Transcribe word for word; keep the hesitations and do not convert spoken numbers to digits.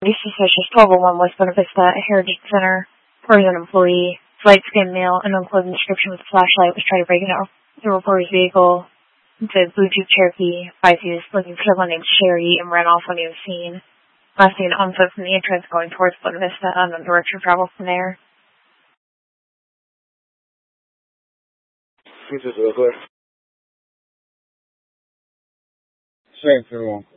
This suspicious twelve oh one West Buena Vista Heritage Center. Reported an employee, light-skinned male, an unclothed description with a flashlight, was trying to break into the reporter's vehicle. The Blue Jeep Cherokee. Advised he was looking for someone named Sherry and ran off when he was seen. Last seen on foot from the entrance going towards Buena Vista and then direction of travel from there. This is real clear. Same, everyone.